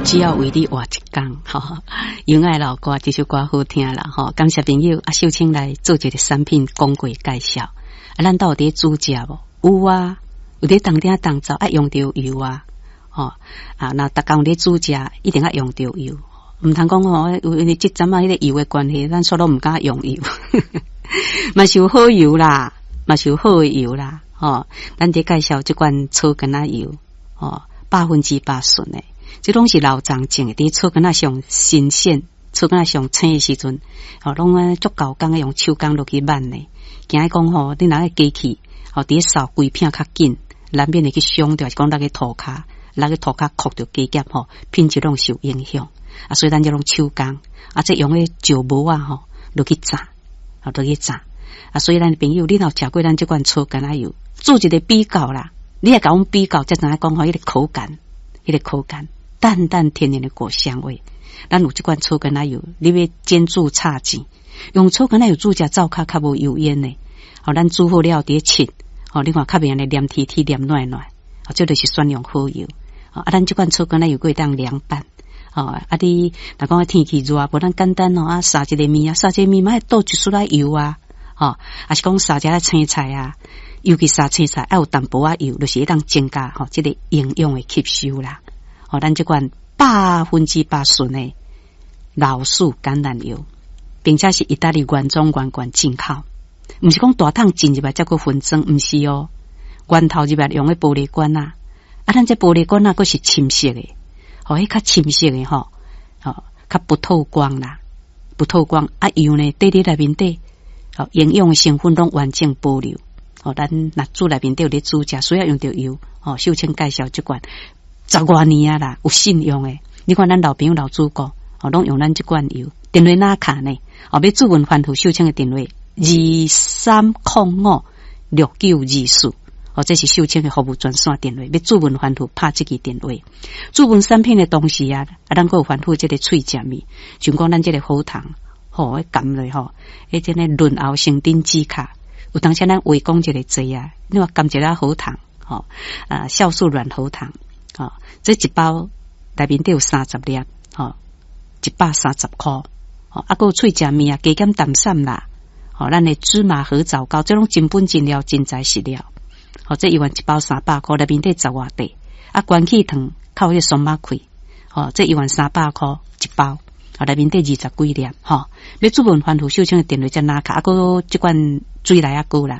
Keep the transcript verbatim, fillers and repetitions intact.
只要为你活一天，吼，有爱老歌这首歌好听啦，吼，感谢朋友啊，秀清来做一个产品广告介绍。啊，咱到底煮食无？有啊，有伫当顶当灶爱用到油啊，吼啊，那逐工咧煮食一定要用到油，毋通讲吼，因为即阵啊，迄个油的关系，咱所都毋敢用油，嘛是有好油啦，嘛是有好的油啦，吼，咱伫介绍即款草根仔油，吼，百分之百纯的。这拢是老长种的，伫草根仔上新鲜，草根仔上青的时阵，吼，拢啊足够工用手工落去挽的。惊讲吼，你拿个机器，吼，伫扫规片较紧，难免会去伤着，是讲那个涂骹，那个涂骹扣着机夹吼，品质拢受影响。啊，所以咱就拢手工，啊，即用个石磨啊吼，落去炸，啊，落去炸。啊，所以咱朋友，你若食过咱即款草根仔油，做一个比较啦，你也甲阮比较，才知影讲吼，迄个口感，迄个口感。淡淡天然的果香味，咱有这款草根仔油，你要煎煮炒钱，用草根仔油煮食灶骹较无油烟呢。好，咱煮好了伫切，好，你看较袂安尼黏贴贴、黏软软，啊，这就是选用好油。啊，咱这款草根仔油可以当凉拌，啊，啊，你若讲天气热，无咱简单哦，啊，撒一个面啊，撒一个面嘛，倒一撮仔油啊，啊，啊是讲撒一个青菜啊，尤其撒青菜要有淡薄仔油，就是当增加吼，这个营养的吸收啦。哦，咱这款百分之百纯的老树橄榄油，并且是意大利原装原罐进口，毋是讲大桶进入来才个分装，毋是哦。罐头入来用的玻璃罐啊，啊，咱这玻璃罐啊，佫是深色的，哦，迄较深色的吼，哦，较不透光啦，不透光啊，油呢，滴伫内面底，哦，营养的成分拢完整保留。哦，咱若煮内面底有咧煮食，需要用到油，哦，秀清介绍这款。十外年啊啦，有信用诶！你看咱老朋友老主顾，哦，拢用咱这罐油，电话哪卡呢？哦，要注文环途秀清的电话二三零五六九二四，哦，这是秀清的服务专线电话。要注文环途拍这个电话，注文产品的东西啊，啊，咱个有环途这个脆食米，像讲咱这个喉糖，吼、哦，含落吼，迄真个润喉生丁止卡，有当时咱胃讲这个济啊，你话含一粒喉糖，吼、哦，啊，酵素软喉糖。哦，这一包内面都有三十粒，哦，一百三十块，哦，啊，个脆食面啊，加减淡散啦，哦，咱的芝麻和枣糕，这种真本真料真材实料，哦，这一碗一包三百块，内面得十外块，啊，关气糖靠迄松马开，哦，这一碗三百块一包，哦，内面得二十几粒，吼、哦，要主文环途秀清的电话在哪卡，啊，个这罐水来啊够啦。